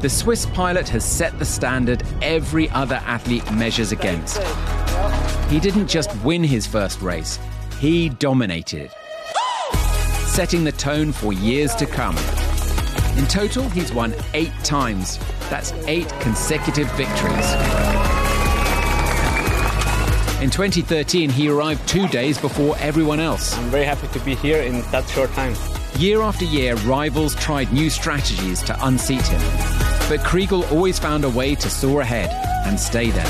The Swiss pilot has set the standard every other athlete measures against. He didn't just win his first race, he dominated, setting the tone for years to come. In total, he's won 8 times. That's 8 consecutive victories. In 2013, he arrived 2 days before everyone else. I'm very happy to be here in that short time. Year after year, rivals tried new strategies to unseat him. But Kriegel always found a way to soar ahead and stay there.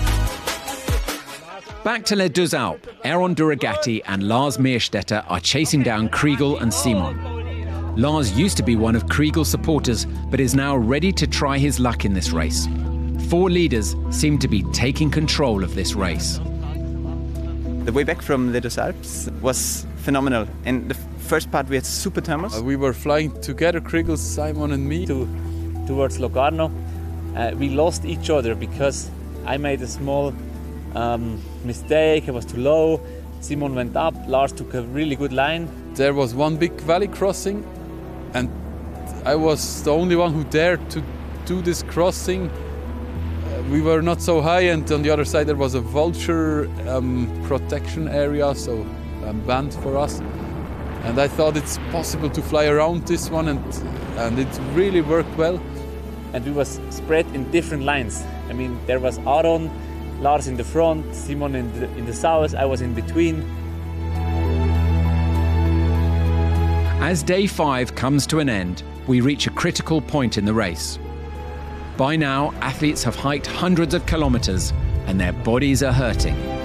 Back to Les Deux Alpes, Aaron Duragatti and Lars Meerstetter are chasing down Kriegel and Simon. Lars used to be one of Kriegel's supporters, but is now ready to try his luck in this race. 4 leaders seem to be taking control of this race. The way back from Les Deux Alpes was phenomenal. In the first part, we had super thermals. We were flying together, Kriegel, Simon and me. Towards Locarno. We lost each other because I made a small mistake. I was too low. Simon went up. Lars took a really good line. There was one big valley crossing, and I was the only one who dared to do this crossing. We were not so high, and on the other side there was a vulture protection area, so banned for us. And I thought it's possible to fly around this one, and it really worked well. And we was spread in different lines. I mean, there was Aaron, Lars in the front, Simon in the south, I was in between. As day 5 comes to an end, we reach a critical point in the race. By now, athletes have hiked hundreds of kilometers and their bodies are hurting.